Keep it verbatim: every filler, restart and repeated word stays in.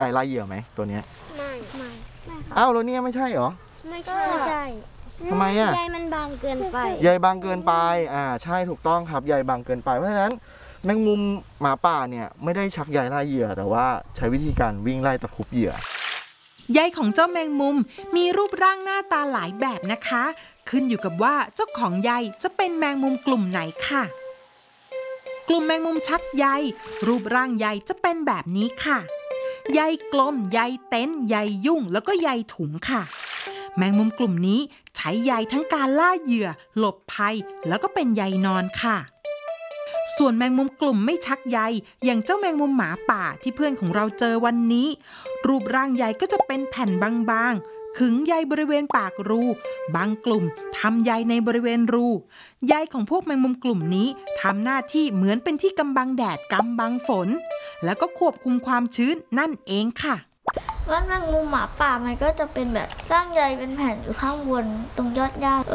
ใยล่าเหยื่อไหมตัวเนี้ยไม่ไม่ไม่ค่ะอ้าวแล้วเนี่ยไม่ใช่เหรอไม่ใช่ใช่ทำไมอ่ะใยมันบางเกินไปใยบางเกินไปอ่าใช่ถูกต้องครับใยบางเกินไปเพราะฉะนั้นแมงมุมหมาป่าเนี่ยไม่ได้ชักใยล่าเหยื่อแต่ว่าใช้วิธีการวิ่งไล่ตะคุบเหยื่อใยของเจ้าแมงมุมมีรูปร่างหน้าตาหลายแบบนะคะขึ้นอยู่กับว่าเจ้าของใยจะเป็นแมงมุมกลุ่มไหนค่ะกลุ่มแมงมุมชักใยรูปร่างใยจะเป็นแบบนี้ค่ะใยกลมใยเต็นใยยุ่งแล้วก็ใยถุงค่ะแมงมุมกลุ่มนี้ใช้ใยทั้งการล่าเหยื่อหลบภัยแล้วก็เป็นใยนอนค่ะส่วนแมงมุมกลุ่มไม่ชักใยอย่างเจ้าแมงมุมหมาป่าที่เพื่อนของเราเจอวันนี้รูปร่างใยก็จะเป็นแผ่นบางๆขึงใยบริเวณปากรูบางกลุ่มทำใยในบริเวณรูใยของพวกแมงมุมกลุ่มนี้ทำหน้าที่เหมือนเป็นที่กำบังแดดกำบังฝนแล้วก็ควบคุมความชื้นนั่นเองค่ะว่าแมงมุมหมาป่ามันก็จะเป็นแบบสร้างใยเป็นแผ่นอยู่ข้างบนตรงยอดหญ้า